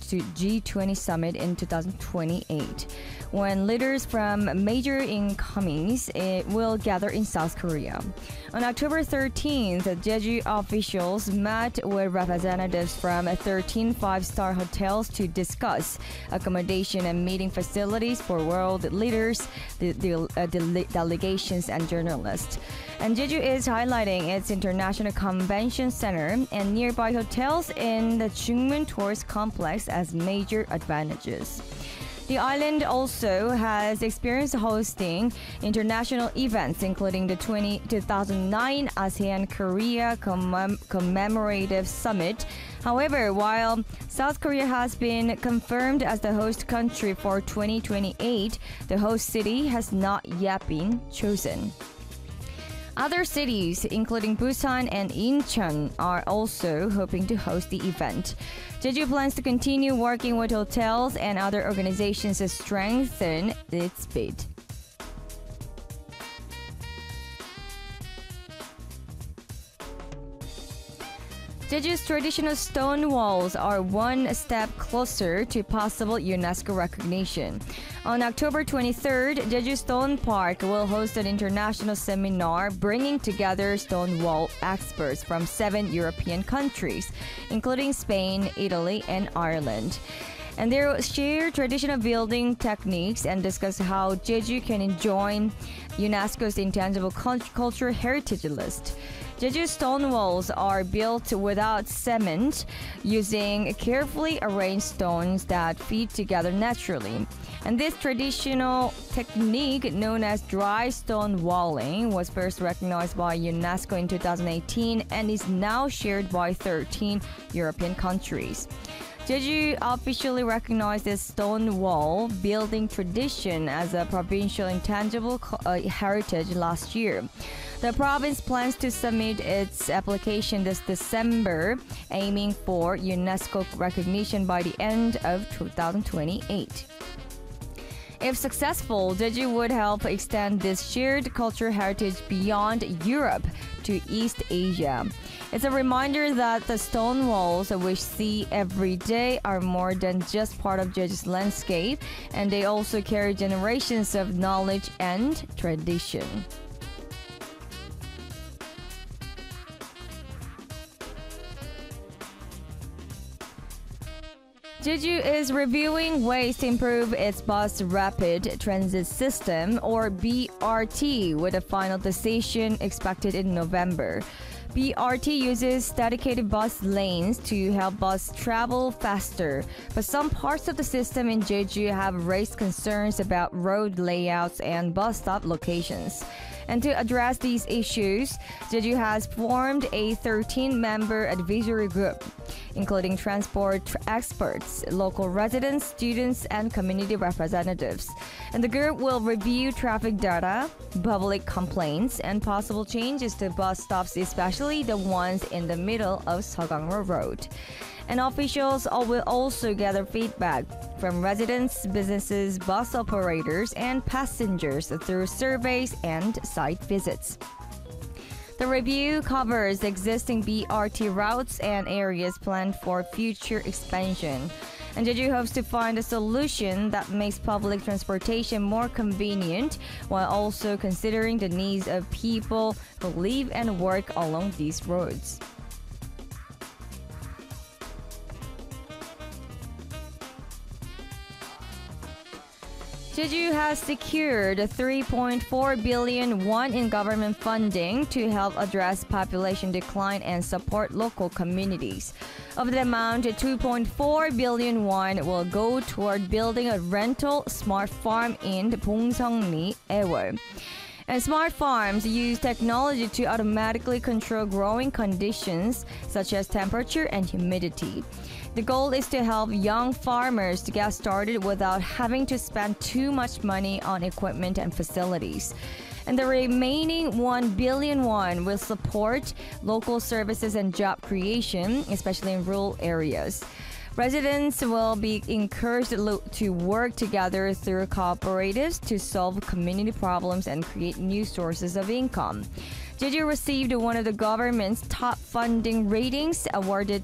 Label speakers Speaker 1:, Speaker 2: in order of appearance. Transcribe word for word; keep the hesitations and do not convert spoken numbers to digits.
Speaker 1: to G twenty summit in two thousand twenty-eight, when leaders from major economies eh, will gather in South Korea. On October thirteenth, Jeju officials met with representatives from thirteen five-star hotels to discuss accommodation and meeting facilities for world leaders, the, the, uh, the delegations, and journalists. And Jeju is highlighting its International Convention Center and nearby hotels in the Chungmun Tourist Complex as major advantages. The island also has experience hosting international events, including the two thousand nine ASEAN Korea commem- Commemorative Summit. However, while South Korea has been confirmed as the host country for twenty twenty-eight, the host city has not yet been chosen. Other cities, including Busan and Incheon, are also hoping to host the event. Jeju plans to continue working with hotels and other organizations to strengthen its bid. Jeju's traditional stone walls are one step closer to possible UNESCO recognition. On October twenty-third, Jeju Stone Park will host an international seminar bringing together stone wall experts from seven European countries, including Spain, Italy, and Ireland. And they will share traditional building techniques and discuss how Jeju can join UNESCO's Intangible Cultural Heritage List. Jeju stone walls are built without cement, using carefully arranged stones that fit together naturally. And this traditional technique, known as dry stone walling, was first recognized by UNESCO in two thousand eighteen and is now shared by thirteen European countries. Jeju officially recognized this stone wall building tradition as a provincial intangible uh, heritage last year. The province plans to submit its application this December, aiming for UNESCO recognition by the end of two thousand twenty-eight. If successful, Jeju would help extend this shared cultural heritage beyond Europe to East Asia. It's a reminder that the stone walls we see every day are more than just part of Jeju's landscape, and they also carry generations of knowledge and tradition. Jeju is reviewing ways to improve its bus rapid transit system, or B R T, with a final decision expected in November. B R T uses dedicated bus lanes to help bus travel faster, but some parts of the system in Jeju have raised concerns about road layouts and bus stop locations. And to address these issues, Jeju has formed a thirteen-member advisory group, including transport experts, local residents, students, and community representatives. And the group will review traffic data, public complaints, and possible changes to bus stops, especially the ones in the middle of Seogangro Road. And officials will also gather feedback from residents, businesses, bus operators, and passengers through surveys and site visits. The review covers existing B R T routes and areas planned for future expansion. And Jeju hopes to find a solution that makes public transportation more convenient while also considering the needs of people who live and work along these roads. Jeju has secured three point four billion won in government funding to help address population decline and support local communities. Of the amount, two point four billion won will go toward building a rental smart farm in Bongseongri, Ewol. And smart farms use technology to automatically control growing conditions such as temperature and humidity. The goal is to help young farmers to get started without having to spend too much money on equipment and facilities. And the remaining one billion won will support local services and job creation, especially in rural areas. Residents will be encouraged to work together through cooperatives to solve community problems and create new sources of income. Jeju received one of the government's top funding ratings awarded